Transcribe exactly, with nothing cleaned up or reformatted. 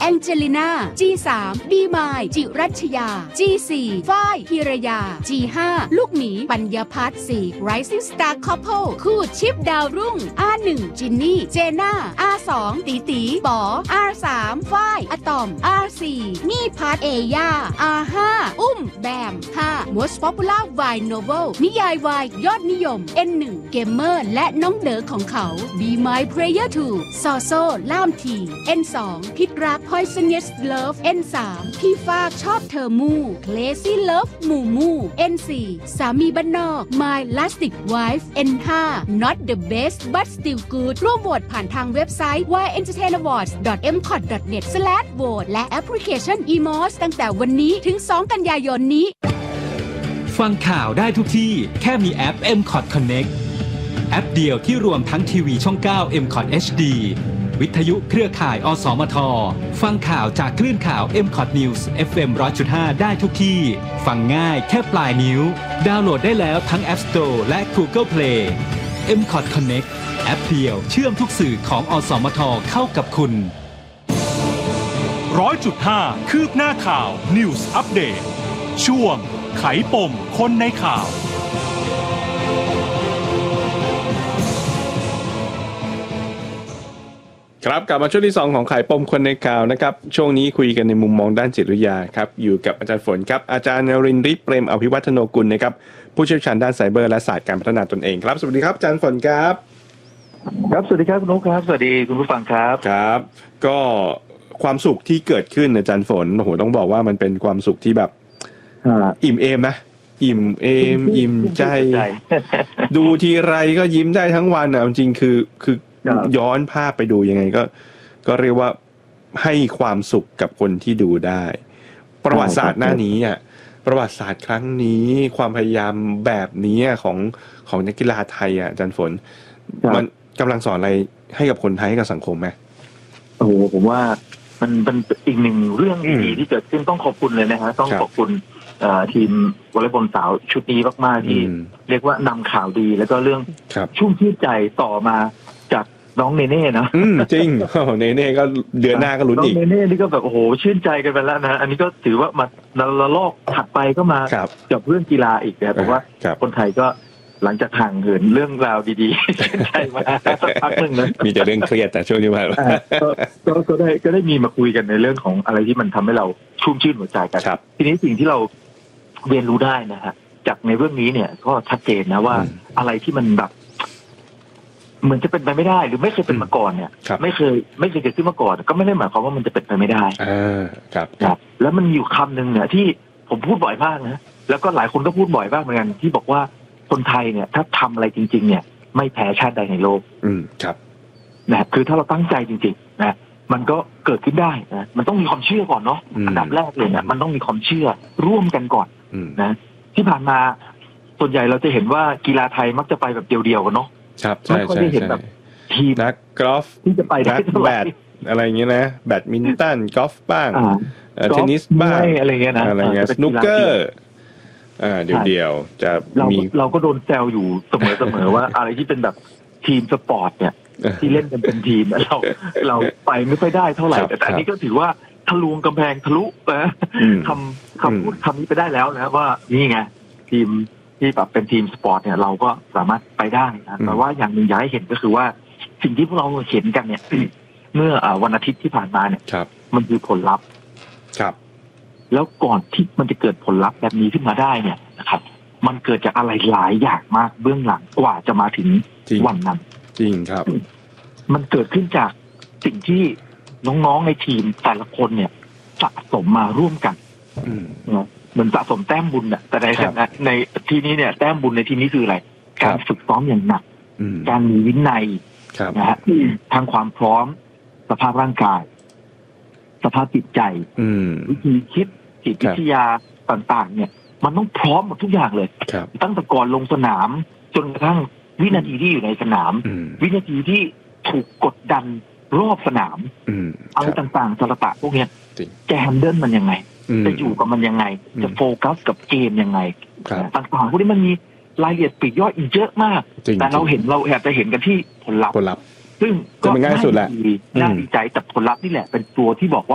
องเจลิน่า จี สาม บีมายจิรัชยา จี สี่ ฝ้ายธีรยา จี ห้า ลูกหมีปัญญาพัฒน์ สี่ Rising Star Couple คู่ชิปดาวรุ่ง อาร์ หนึ่ง จินนี่ เจน่า อาร์ สอง ตีตีป๋อ อาร์ สาม ฝ้ายอะตอม อาร์ สี่ มี่พัทเอย่า อาร์ ห้า อุ้มแบม ห้า Most Popular Vine Novel นิยายวายยอดนิยม เอ็น หนึ่ง เกมเมอร์และน้องเด๋อของเขา Be My Player ทู ซอโซล่ามที เอ็น สอง พิษรัก Poisonous Love เอ็น สาม พี่ฟากชอบเธอมู Crazy Love มูมู เอ็น สี่ สามีบ้านนอก My Lastic Wife เอ็น ห้า Not the Best But Still Good ร่วมโหวตผ่านทางเว็บไซต์ วาย เอ็นเตอร์เทน อวอร์ดส์ ดอท เอ็ม คอท ดอท เน็ต สแลช โหวต และแอปพลิเคชัน อี มอส ตั้งแต่วันนี้ถึง สอง กันยายนนี้ฟังข่าวได้ทุกที่แค่มีแอป เอ็ม คอท Connect แอปเดียวที่รวมทั้งทีวีช่อง เก้า เอ็ม คอท เอช ดี วิทยุเครือข่าย อสมท ฟังข่าวจากคลื่นข่าว เอ็ม คอท News เอฟ เอ็ม หนึ่งร้อยจุดห้า ได้ทุกที่ ฟังง่ายแค่ปลายนิ้ว ดาวน์โหลดได้แล้วทั้ง App Store และ Google Play เอ็ม คอท Connect แอปเดียวเชื่อมทุกสื่อของอสมทเข้ากับคุณร้อยจุดห้า คืบหน้าข่าว News Update ช่วงไขปมคนในข่าวครับกลับมาช่วงที่สองของไขปมคนในข่าวนะครับช่วงนี้คุยกันในมุมมองด้านจิตวิทยาครับอยู่กับอาจารย์ฝนครับอาจารย์นรินทร์ ฤทธิ์เปรมอภิวัฒโนกุลนะครับผู้เชี่ยวชาญด้านไซเบอร์และศาสตร์การพัฒนาตนเองครับสวัสดีครับอาจารย์ฝนครับครับสวัสดีครับคุณนุ๊กครับสวัสดีคุณผู้ฟังครับครับก็ความสุขที่เกิดขึ้นอาจารย์ฝนโอ้โหต้องบอกว่ามันเป็นความสุขที่แบบอิ่มเอมนะอิ่มเอมอิ่มใจดูทีไรก็ยิ้มได้ทั้งวันอ่ะจริงคือคือย้อนภาพไปดูยังไงก็ก็เรียกว่าให้ความสุขกับคนที่ดูได้ประวัติศาสตร์หน้านี้อ่ะประวัติศาสตร์ครั้งนี้ความพยายามแบบนี้ของของนักกีฬาไทยอ่ะอาจารย์ฝนมันกำลังสอนอะไรให้กับคนไทยให้กับสังคมไหมโอ้โหผมว่ามันเป็นอีกหนึ่งเรื่องดีที่เกิดขึ้นต้องขอบคุณเลยนะฮะต้องขอบคุณทีมวอลเลย์บอลสาวชุดนี้มากๆที่เรียกว่านำข่าวดีแล้วก็เรื่องชุ่มชื่นใจต่อมาจากน้องเนเน่นะจริงเนเน่ก็เดือนหน้าก็ลุ้นอีกน้องเนเน่นี่ก็แบบโอ้โหชื่นใจกันไปแล้วนะอันนี้ก็ถือว่ามาละลอกถัดไปก็มากับเรื่องกีฬาอีกนะผมว่าคนไทยก็หลังจากห่างเหินเรื่องราวดีๆชื่นใจมาสักพักนึงนะมีแต่เรื่องเครียดแต่ช่วงนี้มาก็ก็ได้ก็ได้มีมาคุยกันในเรื่องของอะไรที่มันทำให้เราชุ่มชื่นหัวใจกันทีนี้สิ่งที่เราเรียนรู้ได้นะฮะจากในเรื่องนี้เนี่ยก็ชัดเจนนะว่าอะไรที่มันแบบเหมือนจะเป็นไปไม่ได้หรือไม่เคยเป็นมาก่อนเนี่ยไม่เคยไม่เคยเกิดขึ้นมาก่อนก็ไม่ได้หมายความว่ามันจะเป็นไปไม่ได้อ่าครับครับแล้วมันอยู่คำหนึ่งเนี่ยที่ผมพูดบ่อยมากนะแล้วก็หลายคนก็พูดบ่อยมากเหมือนกันที่บอกว่าคนไทยเนี่ยถ้าทำอะไรจริงๆเนี่ยไม่แพ้ชาติใดในโลกอืมครับนะคือถ้าเราตั้งใจจริงๆนะมันก็เกิดขึ้นได้นะมันต้องมีความเชื่อก่อนเนาะอันดับแรกเลยเนี่ยมันต้องมีความเชื่อร่วมกันก่อนนะที่ผ่านมาส่วนใหญ่เราจะเห็นว่ากีฬาไทยมักจะไปแบบเดียวๆกันเนาะครับใช่ใช่ใช่แบบทีมนักกอล์ฟที่จะไปได้แบดอะไรอย่างเงี้ยนะแบดมินตันกอล์ฟบ้างเทนนิสบ้างอะไรเงี้ยนะอะไรเงี้ยสนุกเกอร์อ่าเดียวๆจะมีเราก็โดนแซวอยู่เสมอๆว่าอะไรที่เป็นแบบทีมสปอร์ตเนี่ยที่เล่นกันเป็นทีมเราเราไปไม่ค่อยได้เท่าไหร่แต่อันนี้ก็ถือว่าทะลวงกำแพงทะลุนะทำคำพูดคำนี้ไปได้แล้วนะว่านี่ไงทีมที่แบบเป็นทีมสปอร์ตเนี่ยเราก็สามารถไปได้นะแต่ว่าอย่างหนึ่งอยากให้เห็นก็คือว่าสิ่งที่พวกเราเห็นกันเนี่ยเมื่อวันอาทิตย์ที่ผ่านมาเนี่ยมันคือผลลัพธ์ครับแล้วก่อนที่มันจะเกิดผลลัพธ์แบบนี้ขึ้นมาได้เนี่ยนะครับมันเกิดจากอะไรหลายอย่างมากเบื้องหลังกว่าจะมาถึงวันนั้นจริงครับมันเกิดขึ้นจากสิ่งที่น้องๆในทีมแต่ละคนเนี่ยสะสมมาร่วมกันเหมือนสะสมแต้มบุญเนี่ยแต่ในในที่นี้เนี่ยแต้มบุญในที่นี้คืออะไรการฝึกซ้อมอย่างหนักการมีวินัยนะฮะทางความพร้อมสภาพร่างกายสภาพจิตใจวิธีคิดจิตวิทยาต่างๆเนี่ยมันต้องพร้อมหมดทุกอย่างเลยตั้งแต่ก่อนลงสนามจนกระทั่งวินาทีที่อยู่ในสนามวินาทีที่ถูกกดดันรอบสนามอะไรต่างๆสารตะพวกนี้จะแฮนเดิลมันยังไงจะอยู่กับมันยังไงจะโฟกัสกับเกมยังไงต่างๆพวกนี้มันมีรายละเอียดปลีกย่อยอีกเยอะมากแต่เราเห็นเราอาจจะเห็นกันที่ผลลัพธ์ซึ่งก็ง่ายสุดแหละน่าดีใจแต่ผลลัพธ์นี่แหละเป็นตัวที่บอกว่า